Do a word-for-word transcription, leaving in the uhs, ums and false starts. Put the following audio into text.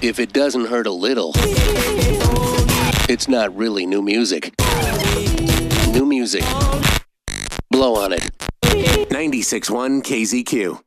If it doesn't hurt a little, it's not really new music. New music. Blow on it. ninety-six point one K Z Q.